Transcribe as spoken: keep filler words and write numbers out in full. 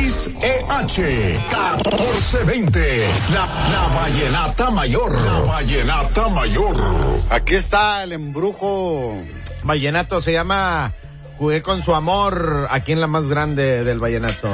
X E H catorce veinte. La, la Vallenata Mayor. La Vallenata Mayor. Aquí está el embrujo. Vallenato se llama Jugué con su amor, aquí en la más grande del vallenato.